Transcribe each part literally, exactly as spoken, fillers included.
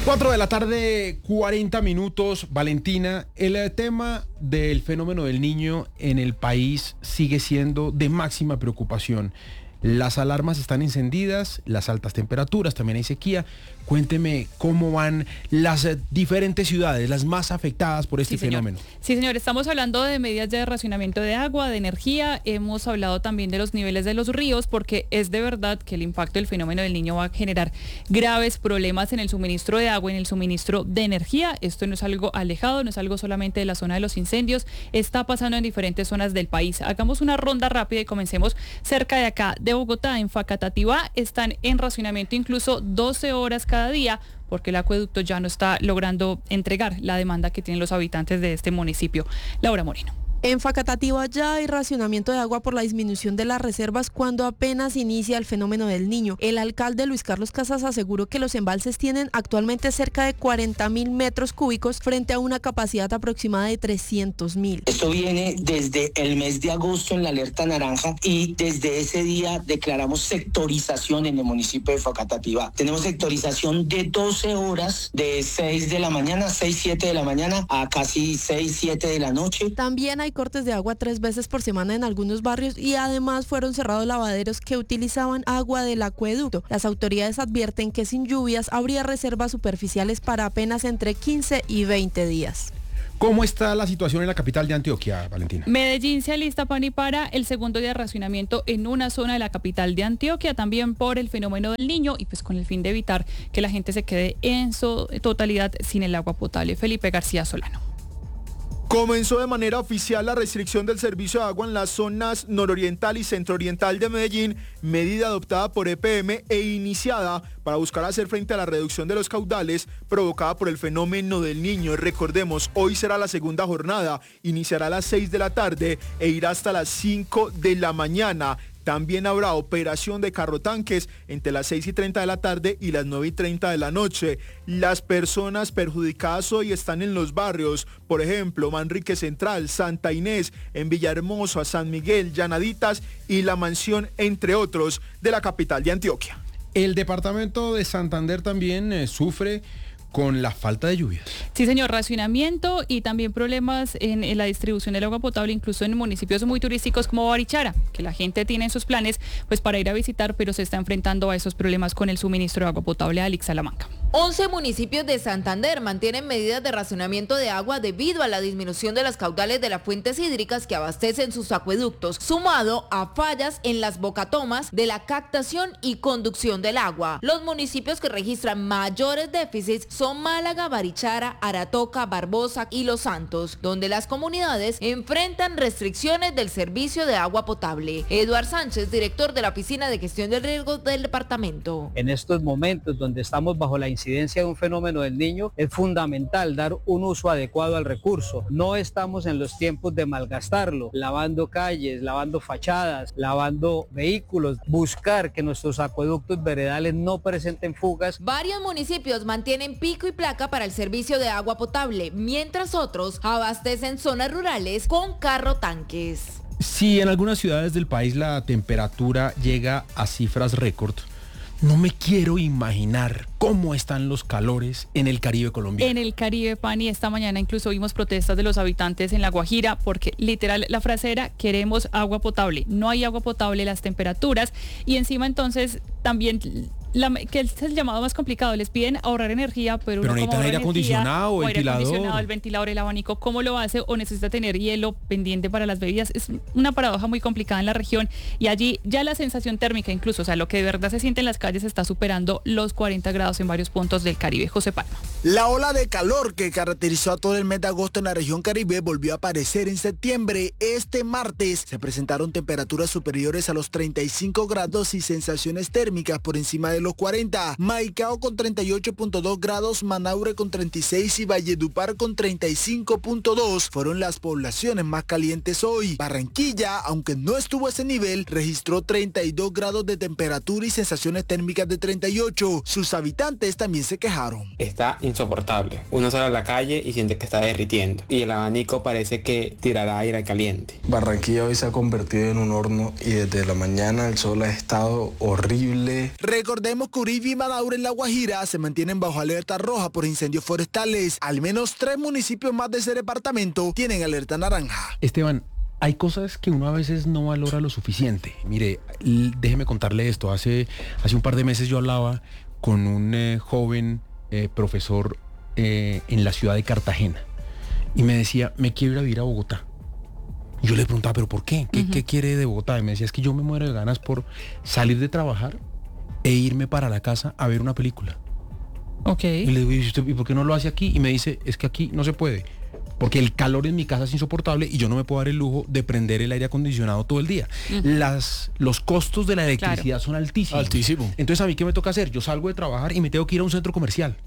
cuatro de la tarde, cuarenta minutos. Valentina, el tema del fenómeno del Niño en el país sigue siendo de máxima preocupación. Las alarmas están encendidas, las altas temperaturas, también hay sequía. Cuénteme cómo van las eh, diferentes ciudades, las más afectadas por este sí, fenómeno. Sí, señor, estamos hablando de medidas de racionamiento de agua, de energía. Hemos hablado también de los niveles de los ríos, porque es de verdad que el impacto del fenómeno del Niño va a generar graves problemas en el suministro de agua, en el suministro de energía. Esto no es algo alejado, no es algo solamente de la zona de los incendios, está pasando en diferentes zonas del país. Hagamos una ronda rápida y comencemos cerca de acá, de Bogotá. En Facatativá están en racionamiento incluso doce horas cada día, porque el acueducto ya no está logrando entregar la demanda que tienen los habitantes de este municipio. Laura Moreno. En Facatativá ya hay racionamiento de agua por la disminución de las reservas cuando apenas inicia el fenómeno del Niño. El alcalde Luis Carlos Casas aseguró que los embalses tienen actualmente cerca de cuarenta mil metros cúbicos frente a una capacidad aproximada de trescientos mil. Esto viene desde el mes de agosto en la alerta naranja y desde ese día declaramos sectorización en el municipio de Facatativá. Tenemos sectorización de doce horas, de seis de la mañana, seis, siete de la mañana a casi seis, siete de la noche. También hay cortes de agua tres veces por semana en algunos barrios y además fueron cerrados lavaderos que utilizaban agua del acueducto. Las autoridades advierten que sin lluvias habría reservas superficiales para apenas entre quince y veinte días. ¿Cómo está la situación en la capital de Antioquia, Valentina? Medellín se alista, Pani, para el segundo día de racionamiento en una zona de la capital de Antioquia, también por el fenómeno del Niño y pues con el fin de evitar que la gente se quede en su totalidad sin el agua potable. Felipe García Solano. Comenzó de manera oficial la restricción del servicio de agua en las zonas nororiental y centrooriental de Medellín, medida adoptada por E P M e iniciada para buscar hacer frente a la reducción de los caudales provocada por el fenómeno del Niño. Recordemos, hoy será la segunda jornada, iniciará a las seis de la tarde e irá hasta las cinco de la mañana. También habrá operación de carrotanques entre las seis y treinta de la tarde y las nueve y treinta de la noche. Las personas perjudicadas hoy están en los barrios, por ejemplo, Manrique Central, Santa Inés, en Villahermosa, San Miguel, Llanaditas y La Mansión, entre otros, de la capital de Antioquia. El departamento de Santander también eh, sufre con la falta de lluvias. Sí, señor, racionamiento y también problemas en, en la distribución del agua potable, incluso en municipios muy turísticos como Barichara, que la gente tiene en sus planes pues para ir a visitar, pero se está enfrentando a esos problemas con el suministro de agua potable. Alix Salamanca. once municipios de Santander mantienen medidas de racionamiento de agua debido a la disminución de las caudales de las fuentes hídricas que abastecen sus acueductos, sumado a fallas en las bocatomas de la captación y conducción del agua. Los municipios que registran mayores déficits son Málaga, Barichara, Aratoca, Barbosa y Los Santos, donde las comunidades enfrentan restricciones del servicio de agua potable. Eduard Sánchez, director de la Oficina de Gestión del Riesgo del departamento. En estos momentos donde estamos bajo la incidencia de un fenómeno del Niño, es fundamental dar un uso adecuado al recurso. No estamos en los tiempos de malgastarlo, lavando calles, lavando fachadas, lavando vehículos, buscar que nuestros acueductos veredales no presenten fugas. Varios municipios mantienen pico y placa para el servicio de agua potable, mientras otros abastecen zonas rurales con carro tanques. Si en algunas ciudades del país la temperatura llega a cifras récord, no me quiero imaginar cómo están los calores en el Caribe colombiano. En el Caribe, Pani, esta mañana incluso vimos protestas de los habitantes en La Guajira, porque literal la frase era: queremos agua potable. No hay agua potable, las temperaturas, y encima entonces también la, que es el llamado más complicado, les piden ahorrar energía, pero, pero uno necesitan aire acondicionado o aire ventilador. acondicionado, el ventilador, el abanico, ¿cómo lo hace? O necesita tener hielo pendiente para las bebidas. Es una paradoja muy complicada en la región, y allí ya la sensación térmica incluso, o sea, lo que de verdad se siente en las calles está superando los cuarenta grados en varios puntos del Caribe. José Palma. La ola de calor que caracterizó a todo el mes de agosto en la región Caribe volvió a aparecer en septiembre. Este martes se presentaron temperaturas superiores a los treinta y cinco grados y sensaciones térmicas por encima de los cuarenta. Maicao con treinta y ocho punto dos grados, Manaure con treinta y seis y Valledupar con treinta y cinco punto dos fueron las poblaciones más calientes hoy. Barranquilla, aunque no estuvo a ese nivel, registró treinta y dos grados de temperatura y sensaciones térmicas de treinta y ocho. Sus habitantes también se quejaron. Está insoportable. Uno sale a la calle y siente que está derritiendo y el abanico parece que tirará aire caliente. Barranquilla hoy se ha convertido en un horno y desde la mañana el sol ha estado horrible. Recordemos que Uribe y Madaura en La Guajira se mantienen bajo alerta roja por incendios forestales. Al menos tres municipios más de ese departamento tienen alerta naranja. Esteban, hay cosas que uno a veces no valora lo suficiente. Mire, l- déjeme contarle esto. Hace, hace un par de meses yo hablaba con un eh, joven eh, profesor eh, en la ciudad de Cartagena y me decía, me quiero ir a vivir a Bogotá. Y yo le preguntaba, ¿pero por qué? ¿Qué, uh-huh. ¿Qué quiere de Bogotá? Y me decía, es que yo me muero de ganas por salir de trabajar e irme para la casa a ver una película. Ok. Y le digo, ¿y, usted, ¿y por qué no lo hace aquí? Y me dice, es que aquí no se puede. Porque el calor en mi casa es insoportable y yo no me puedo dar el lujo de prender el aire acondicionado todo el día. Uh-huh. Las, los costos de la electricidad claro. son altísimos. Altísimo. Entonces, ¿a mí qué me toca hacer? Yo salgo de trabajar y me tengo que ir a un centro comercial,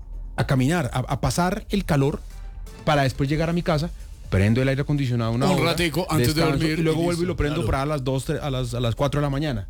a caminar, a, a pasar el calor para después llegar a mi casa, prendo el aire acondicionado una un hora, ratico antes descanso, de dormir. Y luego y vuelvo y lo prendo claro. para a las dos, a las, a las cuatro de la mañana.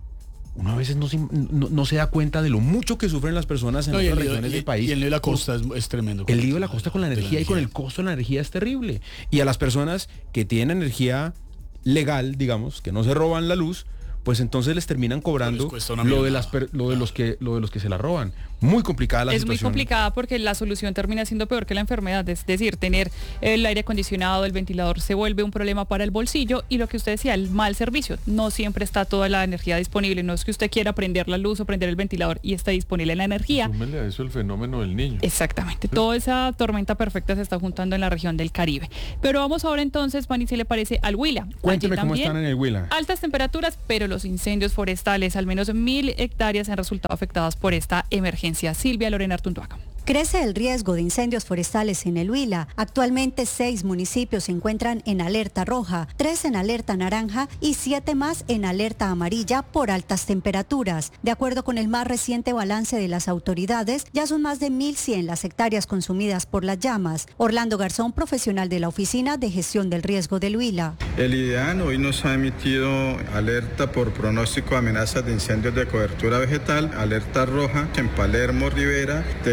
Uno a veces no se, no, no se da cuenta de lo mucho que sufren las personas en no, otras lío, regiones y, del país. Y el lío de la costa es, es tremendo. El lío de la costa con la energía, la energía y con el costo de la energía es terrible. Y a las personas que tienen energía legal, digamos, que no se roban la luz, pues entonces les terminan cobrando lo de las per, lo de los que lo de los que se la roban. Muy complicada la es situación. Es muy complicada porque la solución termina siendo peor que la enfermedad, es decir, tener el aire acondicionado, el ventilador se vuelve un problema para el bolsillo y lo que usted decía, el mal servicio, no siempre está toda la energía disponible, no es que usted quiera prender la luz o prender el ventilador y está disponible la energía. Súmele a eso el fenómeno del niño. Exactamente, toda esa tormenta perfecta se está juntando en la región del Caribe. Pero vamos ahora entonces, Pani, si le parece, al Huila. Cuénteme cómo están en el Huila. Altas temperaturas, pero los incendios forestales, al menos mil hectáreas han resultado afectadas por esta emergencia. Silvia Lorena Artunduaga. Crece el riesgo de incendios forestales en el Huila. Actualmente seis municipios se encuentran en alerta roja, tres en alerta naranja y siete más en alerta amarilla por altas temperaturas. De acuerdo con el más reciente balance de las autoridades, ya son más de mil cien las hectáreas consumidas por las llamas. Orlando Garzón, profesional de la Oficina de Gestión del Riesgo del Huila. El IDEAN hoy nos ha emitido alerta por pronóstico de amenazas de incendios de cobertura vegetal, alerta roja en Palermo, Rivera,